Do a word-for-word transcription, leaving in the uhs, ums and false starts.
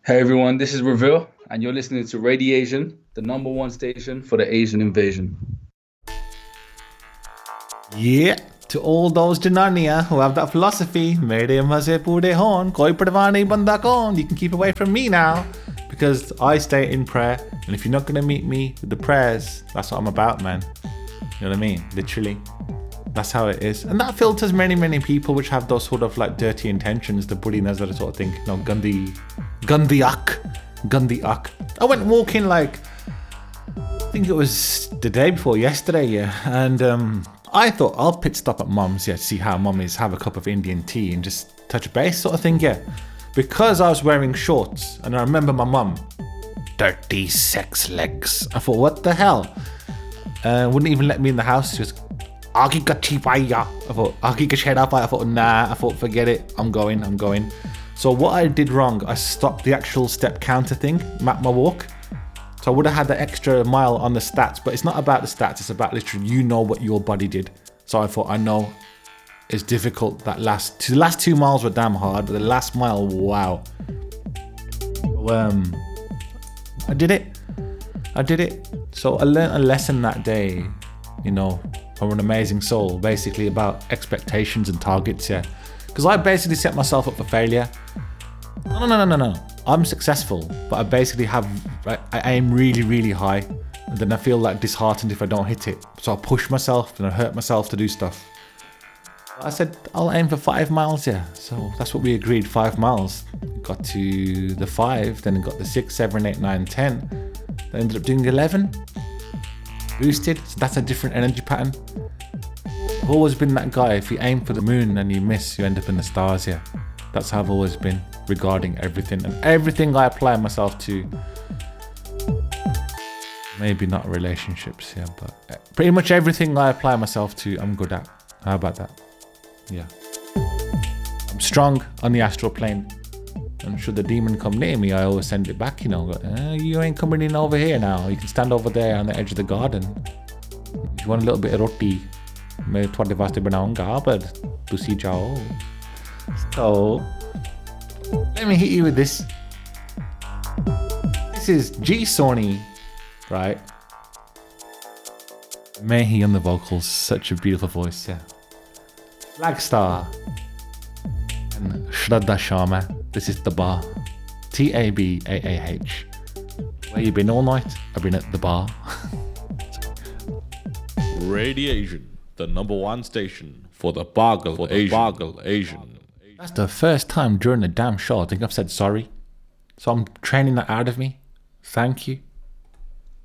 Hey everyone, this is Reveal, and you're listening to Radiation, the number one station for the Asian invasion. Yeah, to all those Janania who have that philosophy, mere maze pure hon, koi padwa nahi banda kon, you can keep away from me now. Because I stay in prayer, and if you're not going to meet me with the prayers, that's what I'm about, man. You know what I mean? Literally. That's how it is. And that filters many, many people which have those sort of like dirty intentions, the bully nazar sort of thing. You know, Gandhi, Gandhi ak, Gandhi ak. I went walking like, I think it was the day before yesterday, yeah. And um, I thought I'll pit stop at mum's, yeah, to see how mum is, have a cup of Indian tea and just touch base sort of thing, yeah. Because I was wearing shorts and I remember my mum, dirty sex legs. I thought, what the hell? Uh, wouldn't even let me in the house. She was, Agi Gachibaya. I thought, Agi Gachedapaya. I thought, nah, I thought, forget it. I'm going, I'm going. So what I did wrong, I stopped the actual step counter thing, map my walk. So I would have had that extra mile on the stats, but it's not about the stats, it's about literally, you know what your body did. So I thought, I know it's difficult that last, the last two miles were damn hard, but the last mile, wow. Um, I did it. I did it. So I learned a lesson that day, you know, from an amazing soul, basically about expectations and targets, yeah. Because I basically set myself up for failure. No, no, no, no, no, no. I'm successful, but I basically have, I, I aim really, really high. And then I feel like disheartened if I don't hit it. So I push myself and I hurt myself to do stuff. I said, I'll aim for five miles, yeah. So that's what we agreed, five miles. Got to the five, then got the six, seven, eight, nine, ten. I ended up doing eleven. Boosted, so that's a different energy pattern. I've always been that guy, if you aim for the moon and you miss, you end up in the stars, yeah. That's how I've always been regarding everything. And everything I apply myself to, maybe not relationships, yeah, but pretty much everything I apply myself to, I'm good at. How about that? Yeah. I'm strong on the astral plane. And should the demon come near me, I always send it back, you know. Eh, you ain't coming in over here now. You can stand over there on the edge of the garden. If you want a little bit of roti, मैं थोड़े वास्ते बनाऊंगा, पर तुसी जाओ. So, let me hit you with this. This is G Sony, right? Mehi on the vocals, such a beautiful voice, yeah. Flagstar and Shraddha Sharma. This is the bar. T A B A A H. Where you been all night? I've been at the bar. Radiation, the number one station for the Bargle for the Asian. Bargle Asian. That's the first time during the damn show I think I've said sorry. So I'm training that out of me. Thank you.